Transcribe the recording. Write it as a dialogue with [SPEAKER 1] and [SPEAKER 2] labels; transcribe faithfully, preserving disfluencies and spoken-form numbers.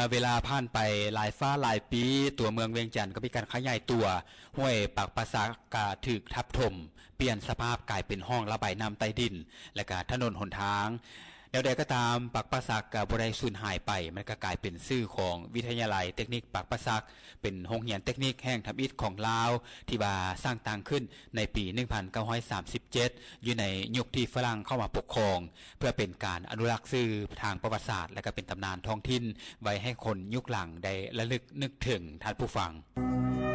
[SPEAKER 1] เวลาผ่านไปหลายฟ้าหลายปีตัวเมืองเวียงจันทร์ก็มีการขยายตัวห้วยปากปราสาทกาถึกทับถมเปลี่ยนสภาพกลายเป็นห้องระบายน้ำใต้ดินและก็ถนนหนทางแนวใดก็ตามปากปราสาทก็บ่ได้สูญหายไปมันก็กลายเป็นชื่อของวิทยาลัยเทคนิคปากปราสาทเป็นโรงเรียนเทคนิคแห่งทำอิฐของลาวที่ว่าสร้างตั้งขึ้นในปีหนึ่งพันเก้าร้อยสามสิบเจ็ดอยู่ในยุคที่ฝรั่งเข้ามาปกครองเพื่อเป็นการอนุรักษ์ชื่อทางประวัติศาสตร์และก็เป็นตำนานท้องถิ่นไว้ให้คนยุคหลังได้ระลึกนึกถึงท่านผู้ฟัง